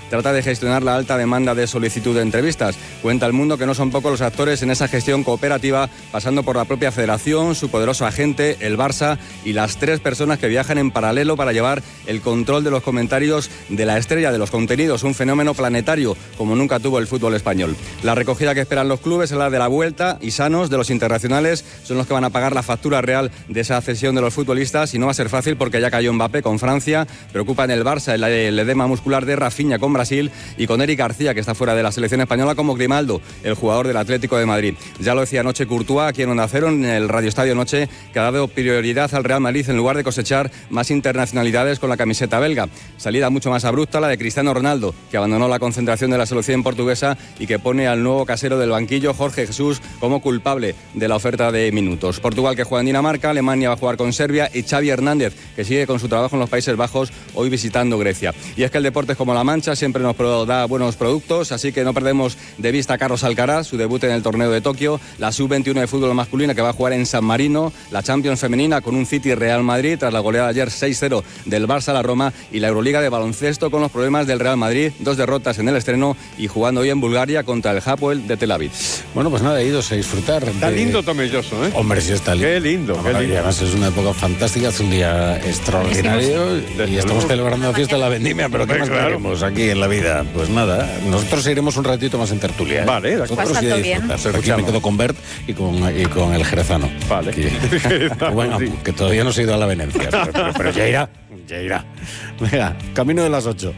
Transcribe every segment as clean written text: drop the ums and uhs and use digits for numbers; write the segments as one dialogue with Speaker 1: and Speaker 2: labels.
Speaker 1: trata de gestionar la alta demanda de solicitud de entrevistas. Cuenta El Mundo que no son pocos los actores en esa gestión cooperativa, pasando por la propia federación, su poderoso agente, el Barça, y las 3 personas que viajan en paralelo para llevar el control de los comentarios de la estrella de los contenidos, un fenómeno planetario como nunca tuvo el fútbol español. La recogida que esperan los clubes es la de la vuelta, y sanos de los internacionales son los que van a pagar la factura real de esa cesión de los futbolistas, y no va a ser fácil porque ya cayó Mbappé con Francia, preocupa en el Barça el edema muscular de Rafinha con Brasil, y con Eric García, que está fuera de la selección española, como Grimaldo, el jugador del Atlético de Madrid. Ya lo decía anoche Courtois aquí en Onda Cero, en el Radio Estadio Noche, que ha dado prioridad al Real Madrid en lugar de cosechar más internacionalidades con la camiseta belga. Salida mucho más abrupta la de Cristiano Ronaldo, que abandonó la concentración de la selección portuguesa y que pone al nuevo casero del banquillo, Jorge Jesús, como culpable de la oferta de minutos. Portugal, que juega en Dinamarca, Alemania va a jugar con Serbia, y Xavi Hernández, que sigue con su trabajo en los Países Bajos, hoy visitando Grecia. Y es que el deporte es como la Mancha, siempre nos da buenos productos, así que no perdemos de vista a Carlos Alcaraz, su debut en el torneo de Tokio, la sub-21 de fútbol masculina que va a jugar en San Marino, la Champions femenina con un City Real Madrid tras la goleada ayer 6-0 del Barça a la Roma, y la Euroliga de baloncesto con los problemas del Real Madrid, 2 derrotas en el estreno y jugando hoy en Bulgaria contra el Hapoel de Tel Aviv.
Speaker 2: Bueno, pues nada, idos a disfrutar.
Speaker 3: Está lindo Tomelloso, ¿eh?
Speaker 2: Hombre, sí está lindo.
Speaker 3: Qué lindo, qué lindo.
Speaker 2: Y además es una época fantástica, es un día extraordinario y estamos celebrando la fiesta de la vendimia, pero ¿qué más queremos aquí en la vida? Pues nada, nosotros iremos un ratito más en tertulia.
Speaker 3: Vale,
Speaker 2: nosotros sí disfrutar. Aquí me quedo con Bert y con el jerezano.
Speaker 3: Vale.
Speaker 2: Bueno, sí, que todavía no se ha ido a la Venecia, pero ya irá. Venga, camino de las 8.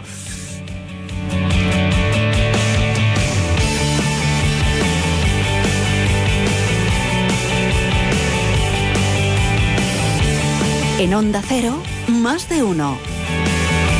Speaker 4: En Onda Cero, más de uno.